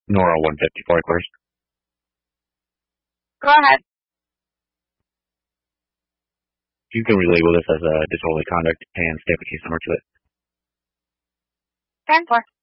Nora 154 first. Go ahead. You can relabel this as a disorderly conduct and stamp a case number to it. 10-4.